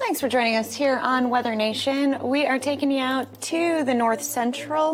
Thanks for joining us here on Weather Nation. We are taking you out to the North Central,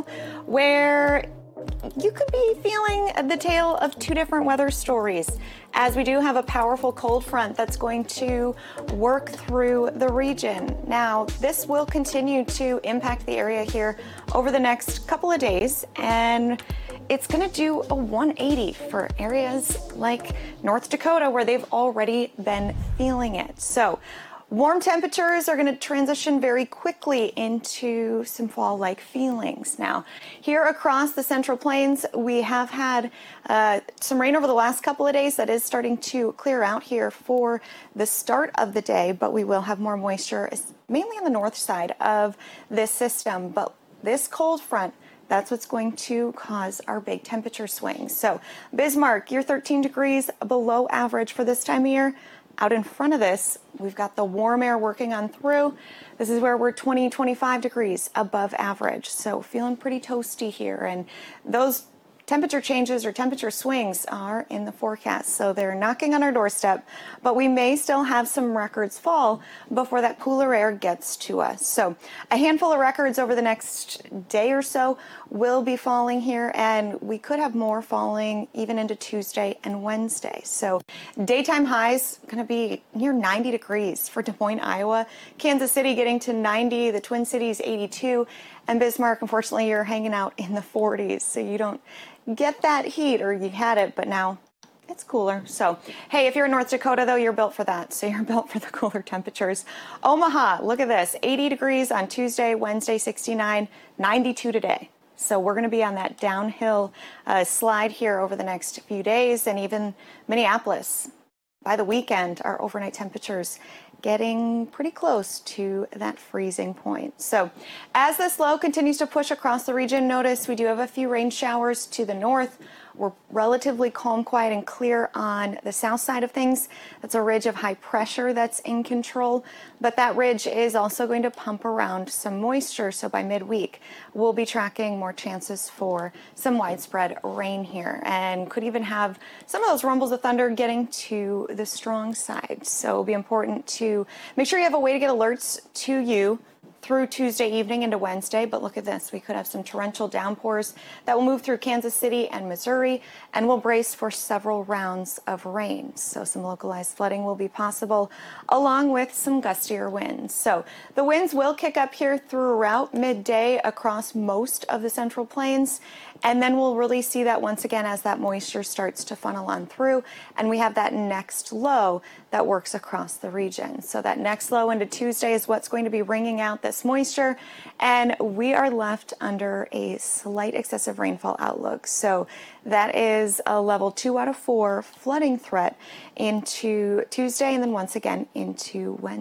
where you could be feeling the tale of two different weather stories, as we do have a powerful cold front that's going to work through the region. Now, this will continue to impact the area here over the next couple of days, and it's going to do a 180 for areas like North Dakota, where they've already been feeling it. So warm temperatures are going to transition very quickly into some fall-like feelings. Now, here across the Central Plains, we have had some rain over the last couple of days. That is starting to clear out here for the start of the day, but we will have more moisture, mainly on the north side of this system. But this cold front, that's what's going to cause our big temperature swings. So Bismarck, you're 13 degrees below average for this time of year. Out in front of this, we've got the warm air working on through. This is where we're 20, 25 degrees above average. So feeling pretty toasty here. And those temperature changes or temperature swings are in the forecast. So they're knocking on our doorstep, but we may still have some records fall before that cooler air gets to us. So a handful of records over the next day or so will be falling here, and we could have more falling even into Tuesday and Wednesday. So daytime highs going to be near 90 degrees for Des Moines, Iowa. Kansas City getting to 90, the Twin Cities 82, and Bismarck, unfortunately, you're hanging out in the 40s. So you don't get that heat, or you had it, but now it's cooler. So, hey, if you're in North Dakota, though, you're built for that. So you're built for the cooler temperatures. Omaha, look at this, 80 degrees on Tuesday, Wednesday, 69, 92 today. So we're going to be on that downhill slide here over the next few days. And even Minneapolis, by the weekend, our overnight temperatures getting pretty close to that freezing point. So as this low continues to push across the region, notice we do have a few rain showers to the north. We're relatively calm, quiet, and clear on the south side of things. That's a ridge of high pressure that's in control, but that ridge is also going to pump around some moisture. So by midweek, we'll be tracking more chances for some widespread rain here, and could even have some of those rumbles of thunder getting to the strong side. So it'll be important to make sure you have a way to get alerts to you through Tuesday evening into Wednesday. But look at this, we could have some torrential downpours that will move through Kansas City and Missouri, and we'll brace for several rounds of rain. So some localized flooding will be possible, along with some gustier winds. So the winds will kick up here throughout midday across most of the Central Plains, and then we'll really see that once again as that moisture starts to funnel on through, and we have that next low that works across the region. So that next low into Tuesday is what's going to be bringing out this moisture, and we are left under a slight excessive rainfall outlook. So that is a level 2 out of 4 flooding threat into Tuesday, and then once again into Wednesday.